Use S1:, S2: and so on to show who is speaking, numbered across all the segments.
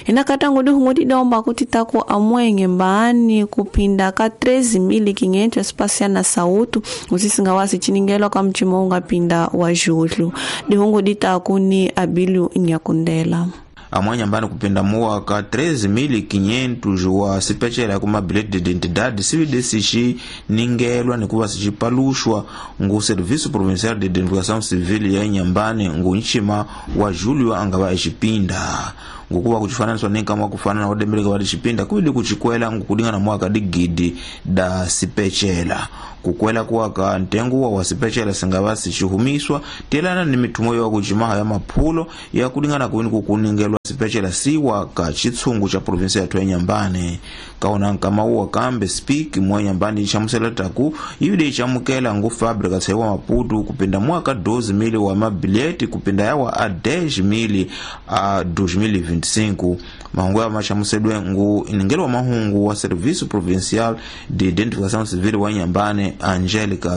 S1: Inakata ngudi hungudi domba kutitaku amwenge mbani kupinda ka 13.500 espasia na sautu usisinga wasi chiningelo ka mchimo unga pinda wa julu di hungudi taku ni Abilio Nyakundela.
S2: Amwanya mbani kupinda mwaka 13.500 juwa sipechela kuma bilhete de identidade sividesishi ningelwa ni kuwa sijipalushwa ngu Serviço Provincial de Identificação Civil ya Nyambane ngu nchima wa Julio angawa eshipinda. Ngukuwa kuchifanana nenga mwa kufanana wadembeleka wadi chipinda kuwili kuchikwela ngukudinga na mwaka digidi da sipechela. Kukwela kuwaka ntengu wa sipechela singawasi chihumiswa telana ni mitumoyo wa kuchimaha ya mapulo ya kudinga na kuwini kukuningelwa sipechela siwa ka chitsungu cha provinsia ya tuwe Nyambane. Kaona kama uwa kambe speak mwa Nyambane chamusela taku yudi chamukela ngu fabrika sewa maputu kupinda mwaka 12,000 wa mabilieti kupinda yawa a 10,000 a 2025. Mahungu ya machamusedwe ngu iningelo wa mahungu wa Serviço Provincial de Identificação Civil wa Nyambane Angelica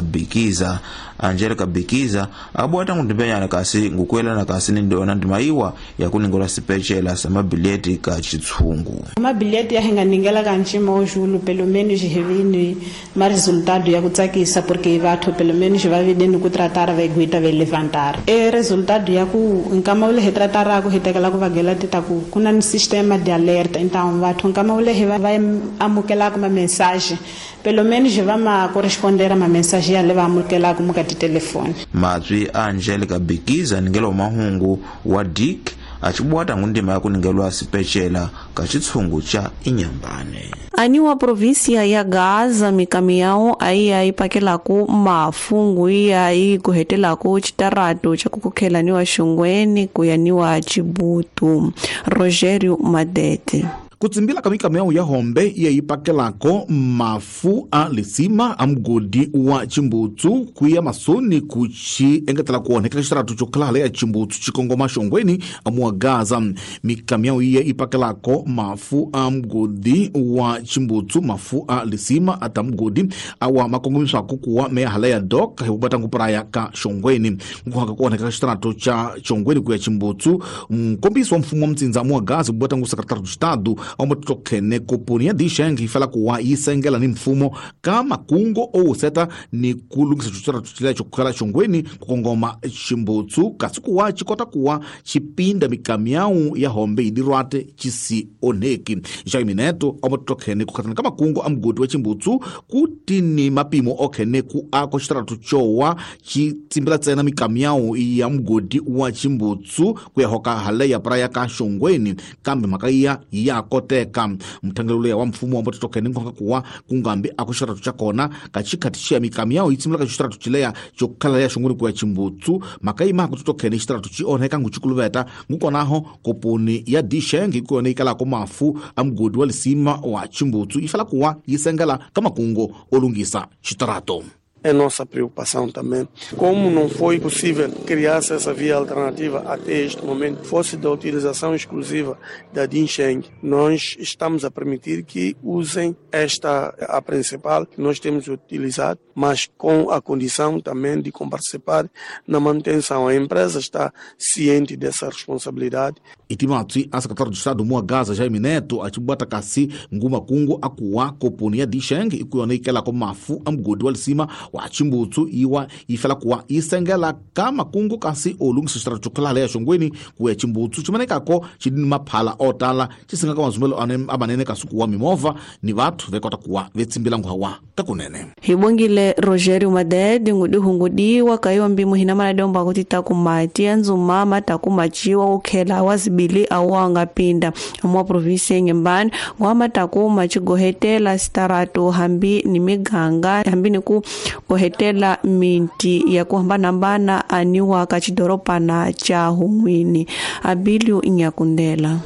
S2: Bikiza abuata ngundibenya na kasi ngukwela na kasi ndio nandimaiwa ya kuningola sipechela sama bilhete ka chitsungu.
S3: Ma bilhete ya hinga ningela ka nchima ojulu pelo menos revini ma resultado ya kutsakisa porque vathu pelo menos va vedeni ku tratar va guita ve levantar. Resultado ya ku nkama ule hetratara ku hetekela ku vagela titaku kuna ni sistema de alerta então vathu nkama ule vai amukela ku ma mensagem pelo menos va ma corresponder a ma mensagem ya leva amukela ku mukati telefone.
S2: Mazwi Angelica Bikiza ningelo mahungu wa Dick achibuata ngundima ya kuningelwa sipechela ka chitsungu cha Inyambane.
S1: Ani wa provinsia ya Gaza mikamiao ai pakelaku mafungu ai kuhetelaku chitarato cha kukukhela ni wa Shongweni kuyani wa Chibutu. Rogerio Madete.
S4: Kutsimbila kamikamiao ya hombe ya ipakelako mafu a lisima amgodi wa Chimbutsu kuya masoni kuchi engetela kuoneka chitaratu chokalale ya Chimbutsu chikongoma Shongweni amua Gaza. Mikamiao ya ipakelako mafu amgodi wa Chimbutsu mafu a lisima atamgodi awa makongomiswa kukuwa mea halaya dok hibubata nguparaya ka Shongweni. Nguhaka kuoneka chitaratu cha Shongweni kuya Chimbutsu mkombisi wa mfumo mtsinza amua Gaza hibubata ngu sekretari stadu omotokene kupunia dishengi ifala kuwa isengela ni mfumo kama kungo o useta ni kulungisa chuchara tuchila chokala Shongweni kukongoma Chimbutsu kasikuwa chikota kuwa chipinda mikamiao ya hombe idirwate chisi oneki. Mineto omotokene kukatana kama kungo amgodi wa Chimbutsu kutini mapimo okene ku ako chitara tuchowa chitimbila tsena mikamiao ya mgodi wa Chimbutsu kuya hoka hale ya praya ka Shongweni kambi makaiya ya koteka. Mtangelule wa mfumo ambato tokene ngonga kuwa kungambi akushara tuchakona kachikatishia mikamiao itimila kachitara tuchilea chokala ya Shongweni kuya Chimbutsu makai maku tutokene chitara tuchioneka nguchukulubeta ngukonaho kupuni ya dishengi kuone ikala kumafu amgodi wa lisima wa Chimbutsu ifala kuwa yisengela kama kungo olungisa chitarato.
S5: É nossa preocupação também. Como não foi possível criar essa via alternativa até este momento, fosse da utilização exclusiva da Dinsheng, nós estamos a permitir que usem esta, a principal, que nós temos utilizado, mas com a condição também de participar na manutenção. A empresa está ciente dessa responsabilidade.
S4: Itimatsi a secretário de Estado Mua Gaza Jaime Neto achibata kasi nguma kungo akuwa koponia Dinsheng ikuyoneikela ko mafu amgodi wa lisima wa Chimbutsu iwa ifela kuwa isengela kama kungo kasi olungisa chitara chokalale ya Shongweni kuya Chimbutsu chimaneka ko chidini maphala otala chisinga kama zumelo abanene kasuku wa mimova ni watu vekota kuwa vetsimbila nguhawa kakunene.
S1: Hibongile Rogerio Madede ngudi wakayo mbimu hinamana domba kutita kumati anzuma matakumachiwa ukela wazibili awanga pinda mwa provinsia Nyambane ngwama takuma chigohetela starato hambi ni miganga hambi ni kuhetela minti ya kuhambana aniwa kachidoropana cha humwini. Abilio Nyakundela.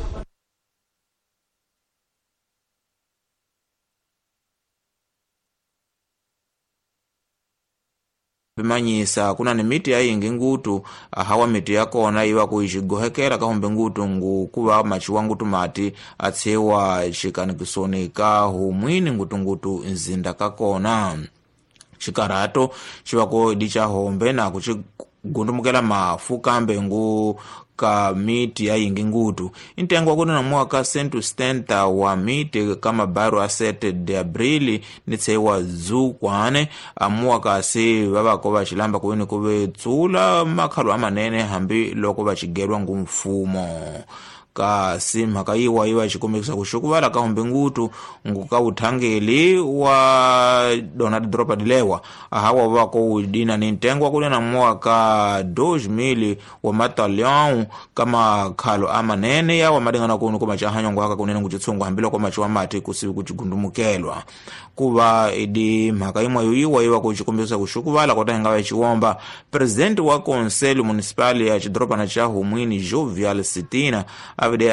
S2: Bimanyisa kuna ni miti ya ingi ngutu hawa miti ya kona iwa kuishigohekera kahombe ngutu ngu kuwa machiwa ngutu mati atsewa shikani kisonika humwini ngutu nzinda kakona. Chikarato chiwako dicha hombe na gundumukela mafu kambe ngu ka miti ya yingi ngutu intengo kuna na mwaka 170 wa miti kama baro a 7 de abril ni tsewa zu kwane amwaka si baba ko bachilamba kuweni kube tsula makhalo amanene hambi loko bachigerwa ngumfumo kasi mhaka iwa chikumikisa kushukuvala kahombe ngutu nguka uthangeli wa Donald Dropad Lewa ahawa wako udina nintengwa kule na mwaka 2000 wa matalion kama khalo amanene ya wa madingana kunu kuma chahanyongo haka kunene nguchitsungwa hambilo kwa machiwa mati kusiwi kuchigundumukelwa kuba idi mhaka iwa kuchikumikisa kushukuvala kota hingawa chiwomba president wa Conselho Municipal ya Chidropa na Chahu Mwini Jovial Sitina avide